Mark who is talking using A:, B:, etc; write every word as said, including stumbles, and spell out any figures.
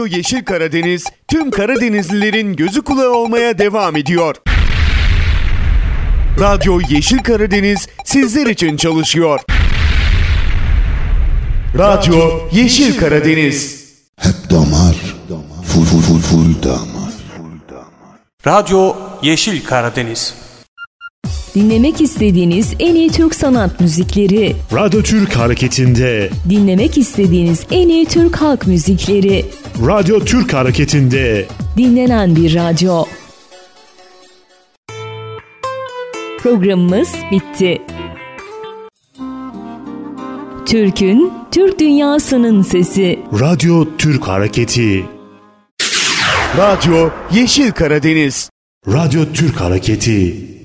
A: Yeşil Karadeniz, tüm Karadenizlilerin gözü kulağı olmaya devam ediyor. Radyo Yeşil Karadeniz sizler için çalışıyor. Radyo Yeşil Karadeniz.
B: Hep damar, full full full full damar.
C: Radyo Yeşil Karadeniz.
D: Dinlemek istediğiniz en iyi Türk sanat müzikleri.
E: Radyo Türk Hareketi'nde.
D: Dinlemek istediğiniz en iyi Türk halk müzikleri.
E: Radyo Türk Hareketi'nde.
D: Dinlenen bir radyo. Programımız bitti. Türk'ün, Türk dünyasının sesi.
E: Radyo Türk Hareketi.
A: Radyo Yeşil Karadeniz.
E: Radyo Türk Hareketi.